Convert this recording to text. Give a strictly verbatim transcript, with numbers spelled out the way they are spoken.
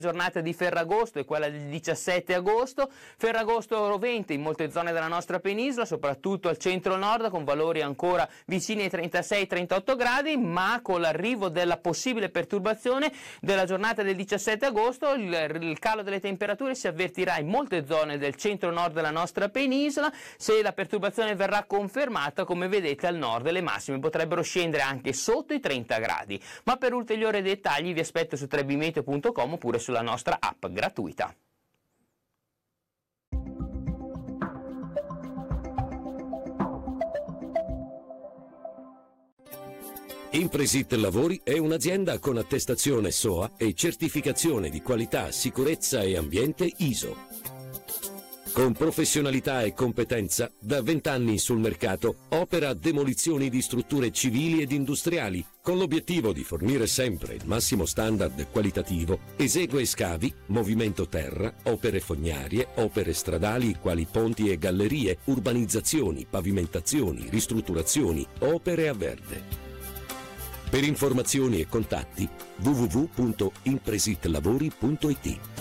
Giornata di Ferragosto è quella del diciassette agosto, Ferragosto rovente in molte zone della nostra penisola, soprattutto al centro-nord, con valori ancora vicini ai trentasei trentotto gradi, ma con l'arrivo della possibile perturbazione della giornata del diciassette agosto il, il calo delle temperature si avvertirà in molte zone del centro-nord della nostra penisola. Se la perturbazione verrà confermata, come vedete al nord le massime potrebbero scendere anche sotto i trenta gradi. Ma per ulteriori dettagli vi aspetto su trebimeteo punto com oppure sulla nostra app gratuita. Impresit Lavori è un'azienda con attestazione S O A e certificazione di qualità, sicurezza e ambiente I S O. Con professionalità e competenza, da vent'anni sul mercato, opera demolizioni di strutture civili ed industriali, con l'obiettivo di fornire sempre il massimo standard qualitativo. Esegue scavi, movimento terra, opere fognarie, opere stradali quali ponti e gallerie, urbanizzazioni, pavimentazioni, ristrutturazioni, opere a verde. Per informazioni e contatti w w w punto impresitlavori punto i t.